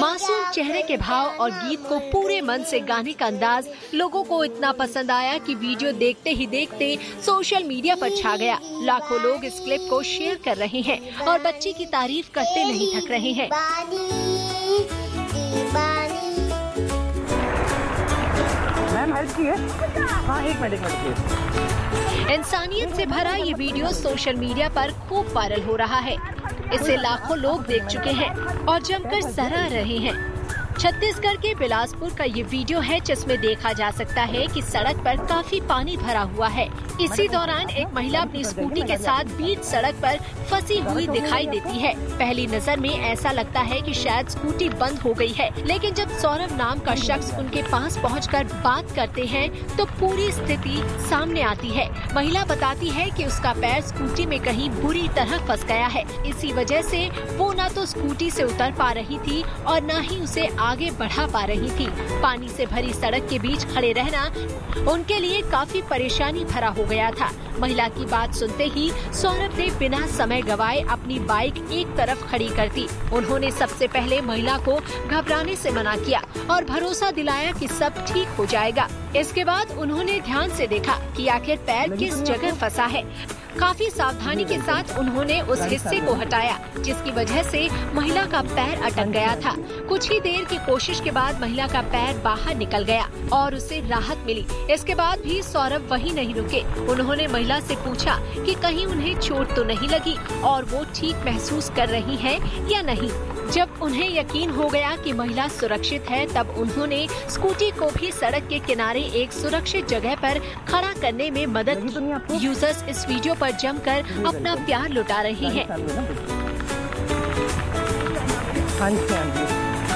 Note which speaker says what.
Speaker 1: मासूम चेहरे के भाव और गीत को पूरे मन से गाने का अंदाज लोगों को इतना पसंद आया कि वीडियो देखते ही देखते सोशल मीडिया पर छा गया। लाखों लोग इस क्लिप को शेयर कर रहे हैं और बच्ची की तारीफ करते नहीं थक रहे हैं।
Speaker 2: मैम हेल्प कीजिए। हाँ, एक मिनट।
Speaker 1: इंसानियत से भरा ये वीडियो सोशल मीडिया पर खूब वायरल हो रहा है। इसे लाखों लोग देख चुके हैं और जमकर सराह रहे हैं। छत्तीसगढ़ के बिलासपुर का ये वीडियो है जिसमें देखा जा सकता है कि सड़क पर काफी पानी भरा हुआ है। इसी दौरान एक महिला अपनी स्कूटी के साथ बीच सड़क पर फंसी हुई दिखाई देती है। पहली नजर में ऐसा लगता है कि शायद स्कूटी बंद हो गई है, लेकिन जब सौरभ नाम का शख्स उनके पास पहुंचकर बात करते हैं तो पूरी स्थिति सामने आती है। महिला बताती है कि उसका पैर स्कूटी में कहीं बुरी तरह फंस गया है। इसी वजह से वो न तो स्कूटी से उतर पा रही थी और न ही उसे आगे बढ़ा पा रही थी। पानी से भरी सड़क के बीच खड़े रहना उनके लिए काफी परेशानी भरा हो गया था। महिला की बात सुनते ही सौरभ ने बिना समय गवाए अपनी बाइक एक तरफ खड़ी कर दी। उन्होंने सबसे पहले महिला को घबराने से मना किया और भरोसा दिलाया कि सब ठीक हो जाएगा। इसके बाद उन्होंने ध्यान से देखा कि आखिर पैर किस जगह फंसा है। काफी सावधानी के साथ उन्होंने उस हिस्से को हटाया जिसकी वजह से महिला का पैर अटक गया था। कुछ ही देर की कोशिश के बाद महिला का पैर बाहर निकल गया और उसे राहत मिली। इसके बाद भी सौरभ वहीं नहीं रुके। उन्होंने महिला से पूछा कि कहीं उन्हें चोट तो नहीं लगी और वो ठीक महसूस कर रही है या नहीं। जब उन्हें यकीन हो गया कि महिला सुरक्षित है, तब उन्होंने स्कूटी को भी सड़क के किनारे एक सुरक्षित जगह पर खड़ा करने में मदद की। यूजर्स इस वीडियो पर जमकर अपना प्यार लुटा रहे हैं।